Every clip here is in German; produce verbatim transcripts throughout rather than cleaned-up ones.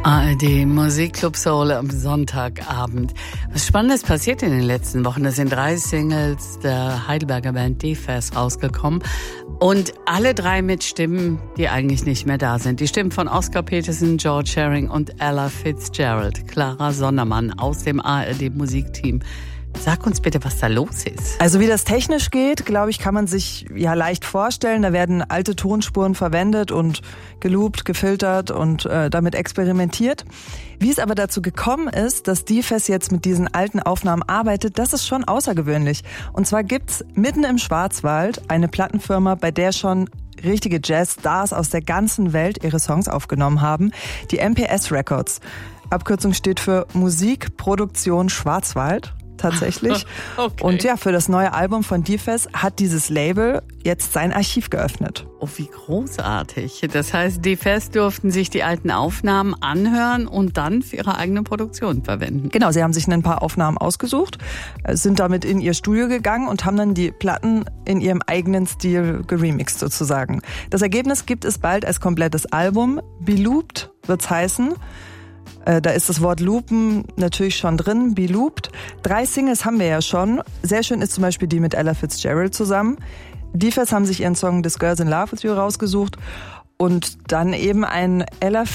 A R D Musikclub Soul am Sonntagabend. Was Spannendes passiert in den letzten Wochen. Es sind drei Singles der Heidelberger Band D-Fest rausgekommen. Und alle drei mit Stimmen, die eigentlich nicht mehr da sind. Die Stimmen von Oscar Peterson, George Shearing und Ella Fitzgerald. Clara Sondermann aus dem A R D Musikteam. Sag uns bitte, was da los ist. Also wie das technisch geht, glaube ich, kann man sich ja leicht vorstellen. Da werden alte Tonspuren verwendet und geloopt, gefiltert und äh, damit experimentiert. Wie es aber dazu gekommen ist, dass D-Fest jetzt mit diesen alten Aufnahmen arbeitet, das ist schon außergewöhnlich. Und zwar gibt's mitten im Schwarzwald eine Plattenfirma, bei der schon richtige Jazz-Stars aus der ganzen Welt ihre Songs aufgenommen haben. Die M P S Records. Abkürzung steht für Musikproduktion Schwarzwald. Tatsächlich. Okay. Und ja, für das neue Album von D-Fest hat dieses Label jetzt sein Archiv geöffnet. Oh, wie großartig. Das heißt, D-Fest durften sich die alten Aufnahmen anhören und dann für ihre eigene Produktion verwenden. Genau, sie haben sich ein paar Aufnahmen ausgesucht, sind damit in ihr Studio gegangen und haben dann die Platten in ihrem eigenen Stil geremixed sozusagen. Das Ergebnis gibt es bald als komplettes Album. Belooped wird's heißen. Da ist das Wort Loopen natürlich schon drin, Belooped. Drei Singles haben wir ja schon. Sehr schön ist zum Beispiel die mit Ella Fitzgerald zusammen. D-Fest haben sich ihren Song This Girl's in Love With You rausgesucht. Und dann eben ein Ella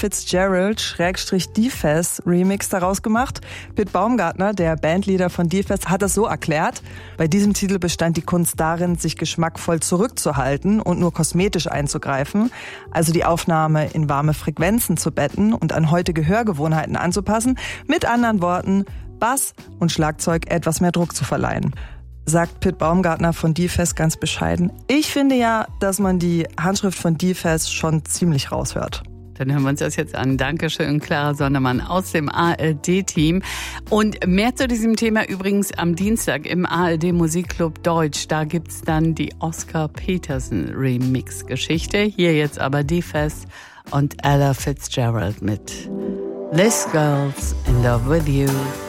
Fitzgerald-D-Fest-Remix daraus gemacht. Pitt Baumgartner, der Bandleader von D-Fest, hat das so erklärt. Bei diesem Titel bestand die Kunst darin, sich geschmackvoll zurückzuhalten und nur kosmetisch einzugreifen. Also die Aufnahme in warme Frequenzen zu betten und an heutige Hörgewohnheiten anzupassen. Mit anderen Worten, Bass und Schlagzeug etwas mehr Druck zu verleihen. Sagt Pitt Baumgartner von D-Fest ganz bescheiden. Ich finde ja, dass man die Handschrift von D-Fest schon ziemlich raushört. Dann hören wir uns das jetzt an. Dankeschön, Clara Sondermann aus dem A R D-Team. Und mehr zu diesem Thema übrigens am Dienstag im A R D Musikclub Deutsch. Da gibt's dann die Oscar Peterson Remix-Geschichte. Hier jetzt aber D-Fest und Ella Fitzgerald mit This Girl's in Love With You.